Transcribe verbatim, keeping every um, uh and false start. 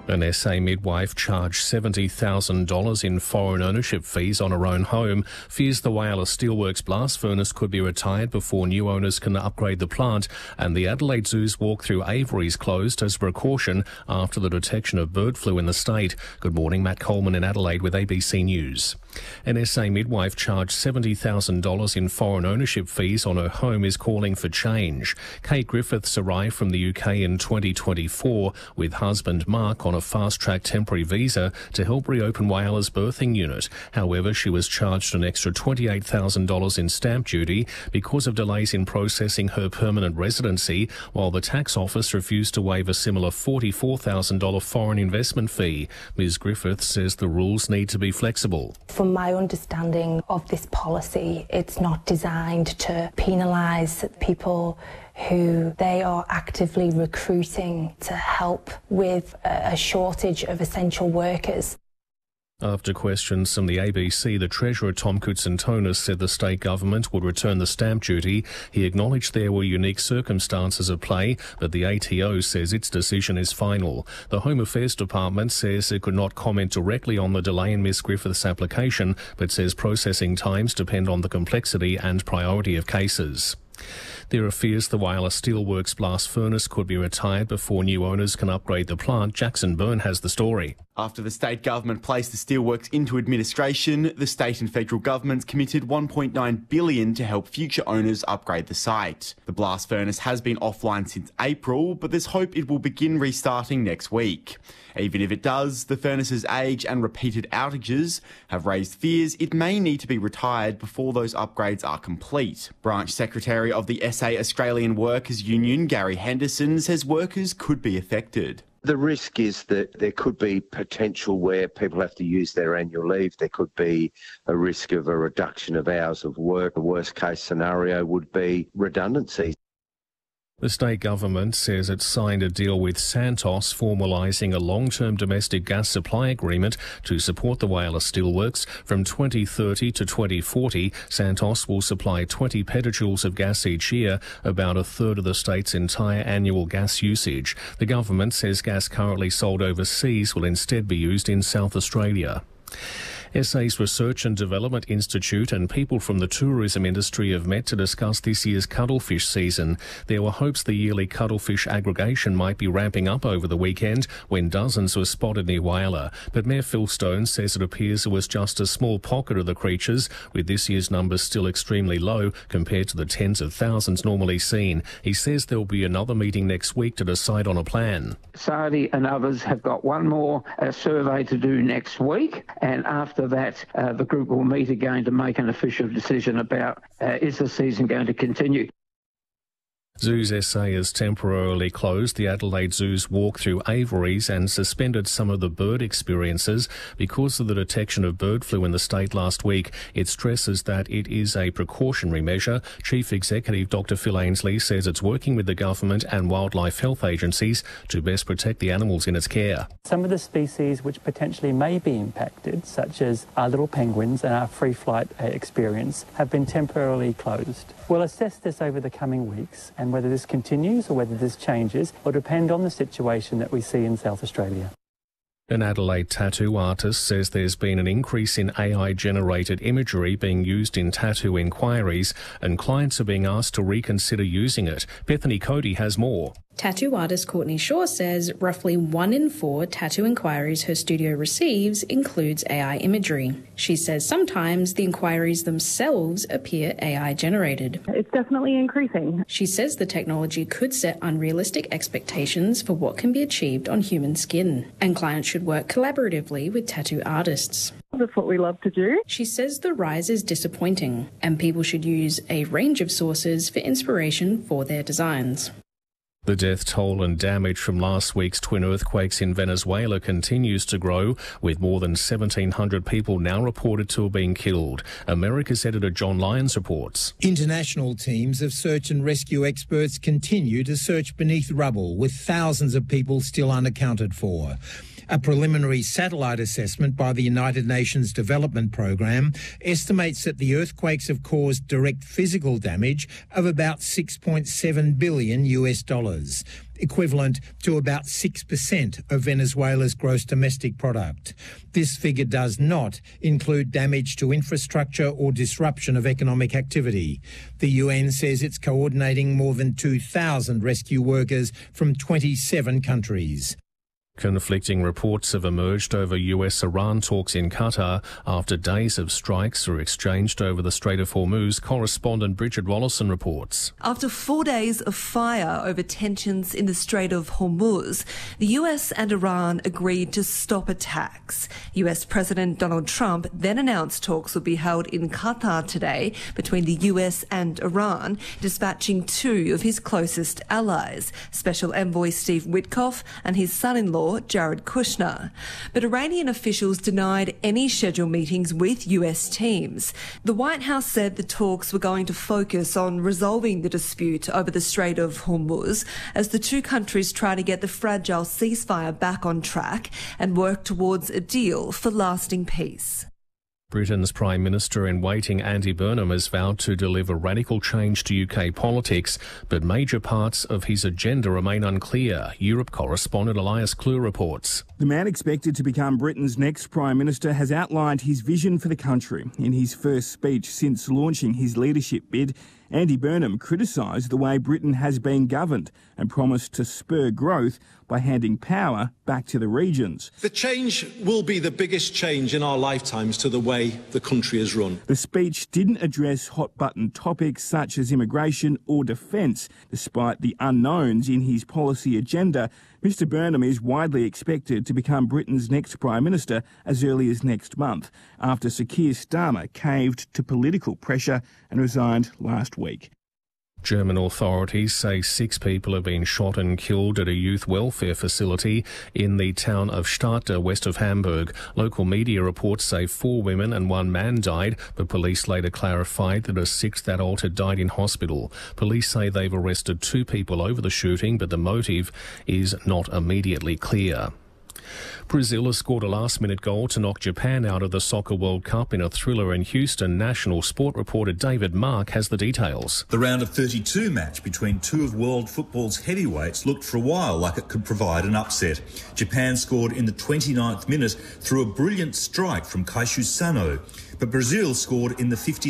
An S A midwife charged seventy thousand dollars in foreign ownership fees on her own home, fears the Whyalla Steelworks blast furnace could be retired before new owners can upgrade the plant, and the Adelaide Zoo's walk-through aviaries closed as a precaution after the detection of bird flu in the state. Good morning, Matt Coleman in Adelaide with A B C News. An S A midwife charged seventy thousand dollars in foreign ownership fees on her home is calling for change. Kate Griffiths arrived from the U K in twenty twenty-four with husband Mark on a fast-track temporary visa to help reopen Whyalla's birthing unit. However, she was charged an extra twenty-eight thousand dollars in stamp duty because of delays in processing her permanent residency, while the tax office refused to waive a similar forty-four thousand dollars foreign investment fee. Miz Griffiths says the rules need to be flexible. From my understanding of this policy, it's not designed to penalise people who they are actively recruiting to help with a shortage of essential workers. After questions from the A B C, the Treasurer Tom Koutsantonis said the state government would return the stamp duty. He acknowledged there were unique circumstances at play, but the A T O says its decision is final. The Home Affairs Department says it could not comment directly on the delay in Miss Griffith's application, but says processing times depend on the complexity and priority of cases. There are fears the Whyalla Steelworks blast furnace could be retired before new owners can upgrade the plant. Jackson Byrne has the story. After the state government placed the steelworks into administration, the state and federal governments committed one point nine billion dollars to help future owners upgrade the site. The blast furnace has been offline since April, but there's hope it will begin restarting next week. Even if it does, the furnace's age and repeated outages have raised fears it may need to be retired before those upgrades are complete. Branch Secretary of the S A Australian Workers Union, Gary Henderson, says workers could be affected. The risk is that there could be potential where people have to use their annual leave. There could be a risk of a reduction of hours of work. The worst case scenario would be redundancy. The state government says it signed a deal with Santos formalising a long-term domestic gas supply agreement to support the Whyalla Steelworks. From twenty thirty to twenty forty, Santos will supply twenty petajoules of gas each year, about a third of the state's entire annual gas usage. The government says gas currently sold overseas will instead be used in South Australia. S A's Research and Development Institute and people from the tourism industry have met to discuss this year's cuttlefish season. There were hopes the yearly cuttlefish aggregation might be ramping up over the weekend when dozens were spotted near Whyalla. But Mayor Phil Stone says it appears it was just a small pocket of the creatures, with this year's numbers still extremely low compared to the tens of thousands normally seen. He says there will be another meeting next week to decide on a plan. Sadi and others have got one more uh, survey to do next week, and after that uh, the group will meet again to make an official decision about uh, is the season going to continue. Zoos S A has temporarily closed the Adelaide Zoo's walk-through aviaries and suspended some of the bird experiences because of the detection of bird flu in the state last week. It stresses that it is a precautionary measure. Chief Executive Doctor Phil Ainslie says it's working with the government and wildlife health agencies to best protect the animals in its care. Some of the species which potentially may be impacted, such as our little penguins and our free flight uh, experience, have been temporarily closed. We'll assess this over the coming weeks, and whether this continues or whether this changes will depend on the situation that we see in South Australia. An Adelaide tattoo artist says there's been an increase in A I-generated imagery being used in tattoo inquiries, and clients are being asked to reconsider using it. Bethany Cody has more. Tattoo artist Courtney Shaw says roughly one in four tattoo inquiries her studio receives includes A I imagery. She says sometimes the inquiries themselves appear A I generated. It's definitely increasing. She says the technology could set unrealistic expectations for what can be achieved on human skin, and clients should work collaboratively with tattoo artists. That's what we love to do. She says the rise is disappointing, and people should use a range of sources for inspiration for their designs. The death toll and damage from last week's twin earthquakes in Venezuela continues to grow, with more than seventeen hundred people now reported to have been killed. America's editor John Lyons reports. International teams of search and rescue experts continue to search beneath rubble, with thousands of people still unaccounted for. A preliminary satellite assessment by the United Nations Development Programme estimates that the earthquakes have caused direct physical damage of about six point seven billion U S dollars, equivalent to about six percent of Venezuela's gross domestic product. This figure does not include damage to infrastructure or disruption of economic activity. The U N says it's coordinating more than two thousand rescue workers from twenty-seven countries. Conflicting reports have emerged over U S-Iran talks in Qatar after days of strikes were exchanged over the Strait of Hormuz. Correspondent Bridget Rollison reports. After four days of fire over tensions in the Strait of Hormuz, the U S and Iran agreed to stop attacks. U S President Donald Trump then announced talks would be held in Qatar today between the U S and Iran, dispatching two of his closest allies, Special Envoy Steve Witkoff and his son-in-law Jared Kushner. But Iranian officials denied any scheduled meetings with U S teams. The White House said the talks were going to focus on resolving the dispute over the Strait of Hormuz as the two countries try to get the fragile ceasefire back on track and work towards a deal for lasting peace. Britain's Prime Minister-in-waiting Andy Burnham has vowed to deliver radical change to U K politics, but major parts of his agenda remain unclear. Europe correspondent Elias Clue reports. The man expected to become Britain's next Prime Minister has outlined his vision for the country. In his first speech since launching his leadership bid, Andy Burnham criticised the way Britain has been governed and promised to spur growth by handing power back to the regions. The change will be the biggest change in our lifetimes to the way the country is run. The speech didn't address hot-button topics such as immigration or defence. Despite the unknowns in his policy agenda, Mr Burnham is widely expected to become Britain's next Prime Minister as early as next month, after Sir Keir Starmer caved to political pressure and resigned last week. German authorities say six people have been shot and killed at a youth welfare facility in the town of Stade, west of Hamburg. Local media reports say four women and one man died, but police later clarified that a sixth adult had died in hospital. Police say they've arrested two people over the shooting, but the motive is not immediately clear. Brazil has scored a last-minute goal to knock Japan out of the Soccer World Cup in a thriller in Houston. National Sport reporter David Mark has the details. The round of thirty-two match between two of world football's heavyweights looked for a while like it could provide an upset. Japan scored in the twenty-ninth minute through a brilliant strike from Kaishu Sano, but Brazil scored in the fifty